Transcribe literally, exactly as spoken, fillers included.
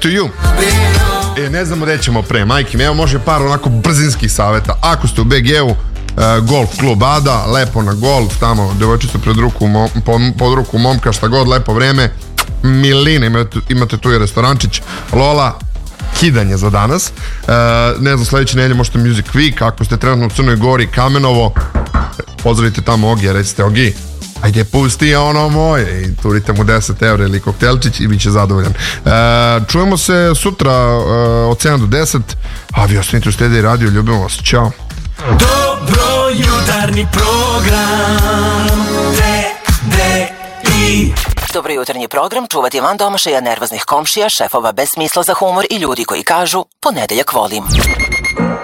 to you. E, ne znamo gde ćemo pre, majke mi, evo može par onako brzinskih saveta. Ako ste u be ge u, uh, golf klub Ada, lepo na golf, tamo devojčica pred ruku, mom, pod ruku momka, šta god, lepo vreme, miline, imate, imate tu i restorančić, Lola, kidanje za danas. Uh, ne znam, sledeće nedelje možete Music Week, ako ste trenutno u Crnoj Gori, Kamenovo, pozdravite tamo Ogija, recite Ogi, ajde pusti ono moje i turite mu deset evra ili koktelčić i bit će zadovoljan. E, čujemo se sutra e, od sedam do deset, a vi ostanite u Stedi radio, ljubimo vas, ćao. Dobro jutarnji program T D I. Dobro jutarnji program čuvati van domašaja, nervoznih komšija, šefova bez smisla za humor i ljudi koji kažu ponedeljak volim.